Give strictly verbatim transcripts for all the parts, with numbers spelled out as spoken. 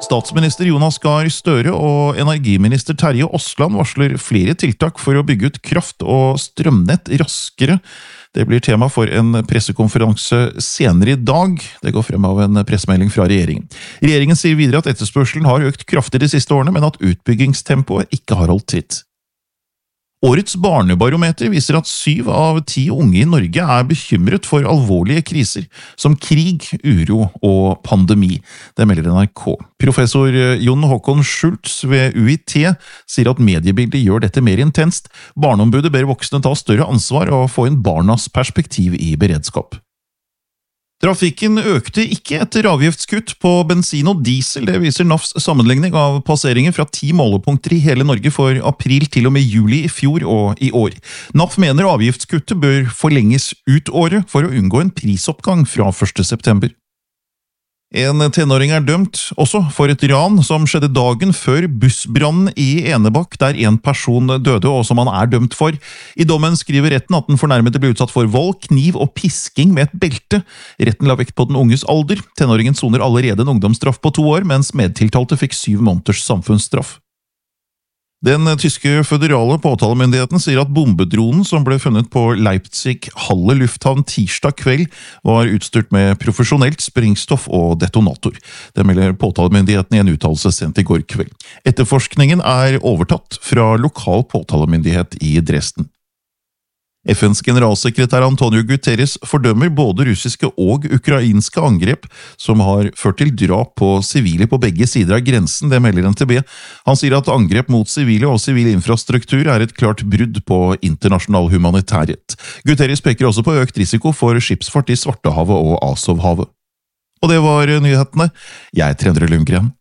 Statsminister Jonas Gahr Støre og energiminister Terje Aasland varsler flere tiltak for å bygge ut kraft og strømnett raskere. Det blir tema for en pressekonferanse senere i dag. Det går frem av en pressemelding fra regjeringen. Regjeringen sier videre at etterspørselen har økt kraftig de siste årene, men at utbyggingstempoet ikke har holdt tritt. Årets barnebarometer viser at syv av ti unge i Norge er bekymret for alvorlige kriser, som krig, uro og pandemi. Det melder N R K. Professor Jon Håkon Schultz ved U I T sier at mediebildet gjør dette mer intenst. Barneombudet ber voksne ta større ansvar og få inn barnas perspektiv i beredskap. Trafikken økte ikke etter avgiftskutt på bensin og diesel, det viser N A Fs sammenligning av passeringer fra ti målepunkter i hele Norge for april til og med juli i fjor og i år. N A F mener avgiftskuttet bør forlenges ut året for å unngå en prisoppgang fra første september. En tenåring er dømt også for et ran som skjedde dagen før bussbrannen i Enebakk, der en person døde og som han er dømt for. I dommen skriver retten at den fornærmede ble utsatt for vold, kniv og pisking med et belte. Retten la vekt på den unges alder. Tenåringen soner allerede en ungdomsstraff på to år, mens medtiltalte fikk syv måneders samfunnsstraff. Den tyske føderale påtalemyndigheten sier at bombedronen som ble funnet på Leipzig-Halle lufthavn tirsdag kveld var utstyrt med profesjonelt sprengstoff og detonator. Det melder påtalemyndigheten i en uttalelse sendt i går kveld. Etterforskningen er overtatt fra lokal påtalemyndighet i Dresden. F N's generalsekretær Antonio Guterres fordømmer både russiske og ukrainske angrep som har ført til drap på sivile på begge sider av grensen, det melder N T B. Han sier at angrep mot sivile og sivil infrastruktur er et klart brudd på internasjonal humanitærrett. Guterres peker også på økt risiko for skipsfart i Svartehavet og Azovhavet. Og det var nyhetene. Jeg er Trendre Lundgren.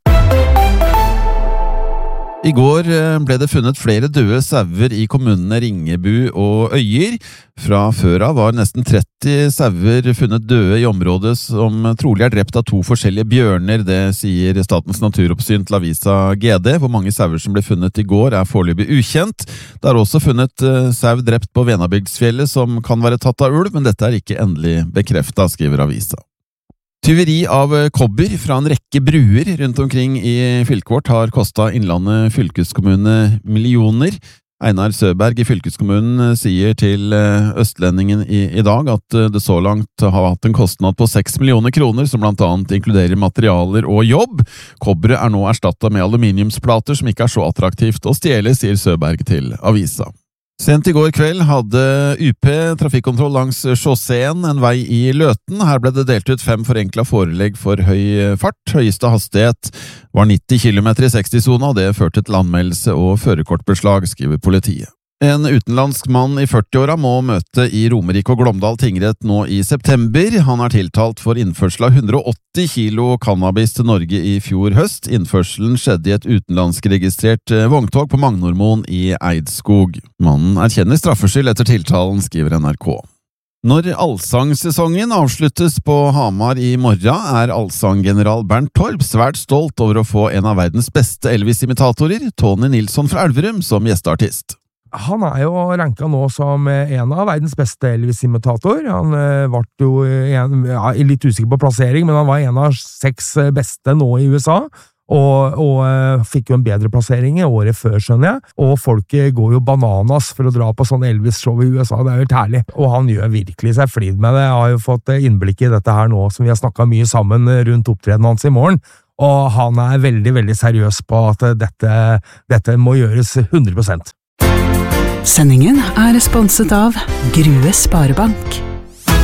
I går ble det funnet flere døde sauer i kommunene Ringebu og Øyer. Fra før av var nesten tretti sauer funnet døde i området som trolig er drept av to forskjellige bjørner, det sier Statens naturoppsyn til avisa G D. Hvor mange sauer som ble funnet i går er foreløpig ukjent. Det er også funnet sau drept på Venabygdsfjellet som kan være tatt av ulv, men dette er ikke endelig bekreftet, skriver avisa. Tyveri av kobber fra en rekke bruer rundt omkring i fylket vårt har kostet Innlandet fylkeskommune millioner. Einar Søberg i fylkeskommunen sier til Østlendingen i, i dag at det så langt har hatt en kostnad på seks millioner kroner, som blant annet inkluderer materialer og jobb. Kobberet er nå erstattet med aluminiumsplater som ikke er så attraktivt å stjele, sier Søberg til avisa. Sent i går kveld hadde U P trafikkontroll langs Sjåseen, en vei i Løten. Her ble det delt ut fem forenklet forelegg for høy fart. Høyeste hastighet var nitti kilometer i seksti-sona, og det førte til anmeldelse og førerkortbeslag, skriver politiet. En utenlandsk mann i førti-åra må møte i Romerike og Glåmdal tingrett nå i september. Han er tiltalt for innførsel av hundre og åtti kilo cannabis til Norge i fjor høst. Innførselen skjedde i et utenlandskregistrert vogntog på Magnormoen i Eidskog. Mannen erkjenner straffskyld etter tiltalen, skriver N R K. Når allsangsesongen avsluttes på Hamar i morgen, er allsanggeneral Bernt Torp svært stolt over å få en av verdens beste Elvis-imitatorer, Tony Nilsson fra Elverum, som gjesteartist. Han er jo ranket nå som en av verdens beste Elvis-imitator. Han var jo en, ja, litt usikker på plassering, men han var en av seks beste nå i U S A, og, og fikk jo en bedre plassering i året før, skjønner jeg. Og folk går jo bananas for å dra på sånn Elvis-show i U S A, det er jo helt herlig. Og han gjør virkelig seg flid med det. Jeg har jo fått innblikk i dette her nå, som vi har snakket mye sammen rundt opptredenen hans i morgen. Og han er veldig, veldig seriøs på at dette, dette må gjøres hundre prosent. Sendingen er sponset av Grue Sparebank.